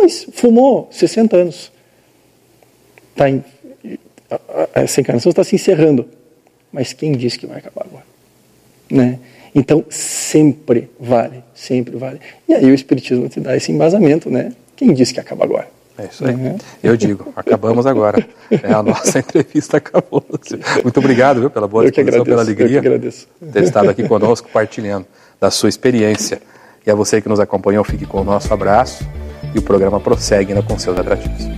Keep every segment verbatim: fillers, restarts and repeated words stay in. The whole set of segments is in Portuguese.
Mas fumou sessenta anos. Tá em, essa encarnação está se encerrando. Mas quem disse que vai acabar agora? Né? Então, sempre vale, sempre vale. E aí o Espiritismo te dá esse embasamento, né? Quem disse que acaba agora? É isso aí. Uhum. Eu digo, acabamos agora. É, a nossa entrevista acabou. Muito obrigado, viu, pela boa disposição, pela alegria de ter estado aqui conosco, partilhando da sua experiência. E a você que nos acompanhou, fique com o nosso abraço e o programa prossegue ainda com seus atrativos.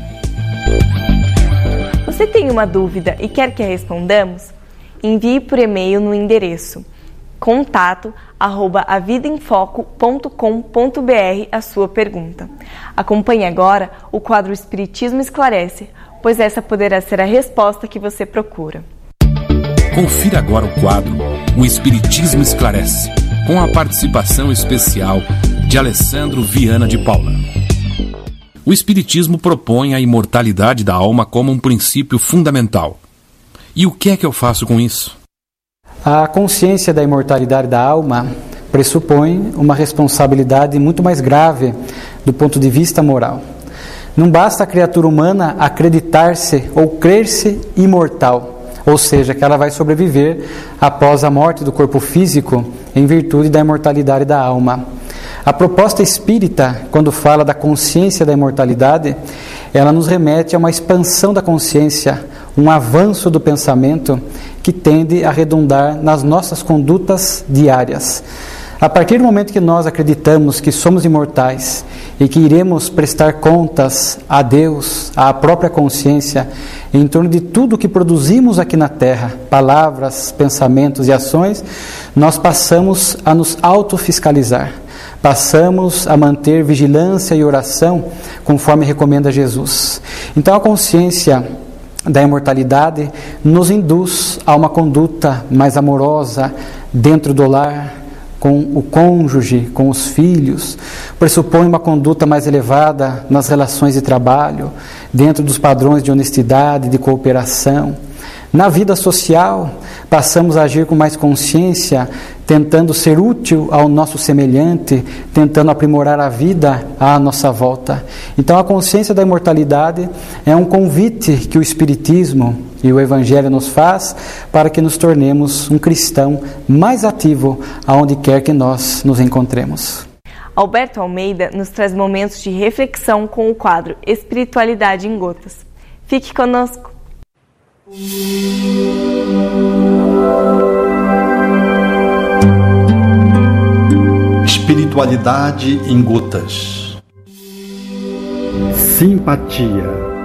Você tem uma dúvida e quer que a respondamos? Envie por e-mail no endereço contato arroba a vida em foco ponto com ponto b r a sua pergunta. Acompanhe agora o quadro Espiritismo Esclarece, pois essa poderá ser a resposta que você procura. Confira agora o quadro O Espiritismo Esclarece, com a participação especial de Alessandro Viana de Paula. O Espiritismo propõe a imortalidade da alma como um princípio fundamental. E o que é que eu faço com isso? A consciência da imortalidade da alma pressupõe uma responsabilidade muito mais grave do ponto de vista moral. Não basta a criatura humana acreditar-se ou crer-se imortal, ou seja, que ela vai sobreviver após a morte do corpo físico em virtude da imortalidade da alma. A proposta espírita, quando fala da consciência da imortalidade, ela nos remete a uma expansão da consciência, um avanço do pensamento que tende a redundar nas nossas condutas diárias. A partir do momento que nós acreditamos que somos imortais e que iremos prestar contas a Deus, à própria consciência, em torno de tudo que produzimos aqui na Terra, palavras, pensamentos e ações, nós passamos a nos autofiscalizar. Passamos a manter vigilância e oração, conforme recomenda Jesus. Então a consciência da imortalidade nos induz a uma conduta mais amorosa dentro do lar, com o cônjuge, com os filhos, pressupõe uma conduta mais elevada nas relações de trabalho, dentro dos padrões de honestidade, de cooperação. Na vida social, passamos a agir com mais consciência, tentando ser útil ao nosso semelhante, tentando aprimorar a vida à nossa volta. Então a consciência da imortalidade é um convite que o Espiritismo e o Evangelho nos faz para que nos tornemos um cristão mais ativo aonde quer que nós nos encontremos. Alberto Almeida nos traz momentos de reflexão com o quadro Espiritualidade em Gotas. Fique conosco! Espiritualidade em gotas. Simpatia.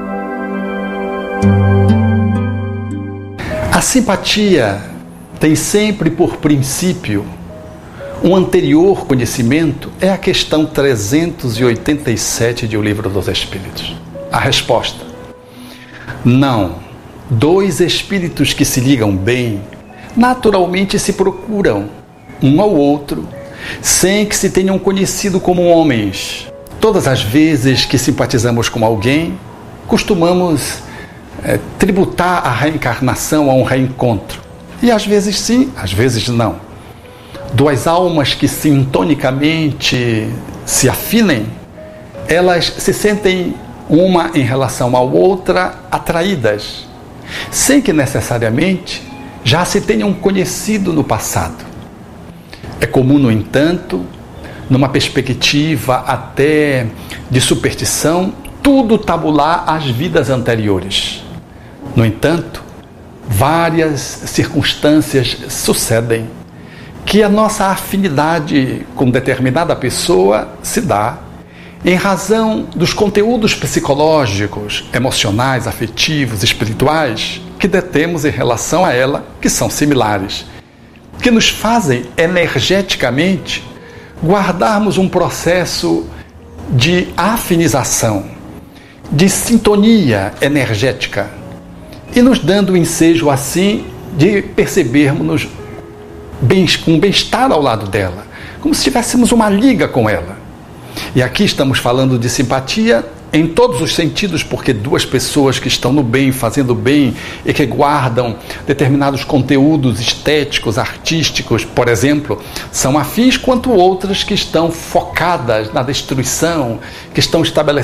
A simpatia tem sempre por princípio um anterior conhecimento. É a questão trezentos e oitenta e sete de O Livro dos Espíritos. A resposta: não. Dois espíritos que se ligam bem, naturalmente se procuram um ao outro, sem que se tenham conhecido como homens. Todas as vezes que simpatizamos com alguém, costumamos é, tributar a reencarnação a um reencontro. E às vezes sim, às vezes não. Duas almas que sintonicamente se afinem, elas se sentem uma em relação à outra atraídas, sem que necessariamente já se tenham conhecido no passado. É comum, no entanto, numa perspectiva até de superstição, tudo tabular as vidas anteriores. No entanto, várias circunstâncias sucedem que a nossa afinidade com determinada pessoa se dá em razão dos conteúdos psicológicos, emocionais, afetivos, espirituais que detemos em relação a ela, que são similares, que nos fazem energeticamente guardarmos um processo de afinização, de sintonia energética, e nos dando o ensejo assim de percebermos um bem-estar ao lado dela, como se tivéssemos uma liga com ela. E aqui estamos falando de simpatia em todos os sentidos, porque duas pessoas que estão no bem, fazendo bem e que guardam determinados conteúdos estéticos, artísticos, por exemplo, são afins, quanto outras que estão focadas na destruição, que estão estabelecendo